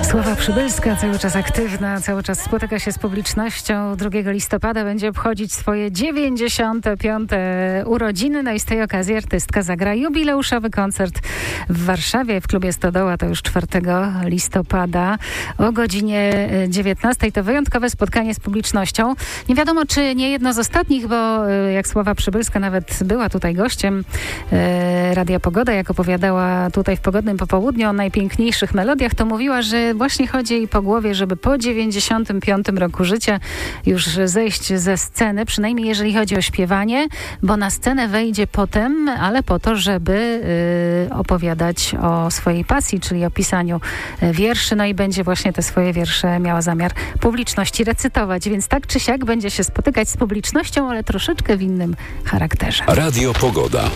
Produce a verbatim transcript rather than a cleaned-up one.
Sława Przybylska, cały czas aktywna, cały czas spotyka się z publicznością. drugiego listopada będzie obchodzić swoje dziewięćdziesiąte piąte urodziny. No i z tej okazji artystka zagra jubileuszowy koncert w Warszawie, w klubie Stodoła. To już czwartego listopada o godzinie dziewiętnastej. To wyjątkowe spotkanie z publicznością. Nie wiadomo, czy nie jedno z ostatnich, bo jak Sława Przybylska nawet była tutaj gościem e, Radia Pogoda, jak opowiadała tutaj w Pogodnym Popołudniu o najpiękniejszych melodiach, to mówiła, że właśnie chodzi jej po głowie, żeby po dziewięćdziesiątym piątym roku życia już zejść ze sceny, przynajmniej jeżeli chodzi o śpiewanie, bo na scenę wejdzie potem, ale po to, żeby y, opowiadać o swojej pasji, czyli o pisaniu wierszy, no i będzie właśnie te swoje wiersze miała zamiar publiczności recytować, więc tak czy siak będzie się spotykać z publicznością, ale troszeczkę w innym charakterze. Radio Pogoda.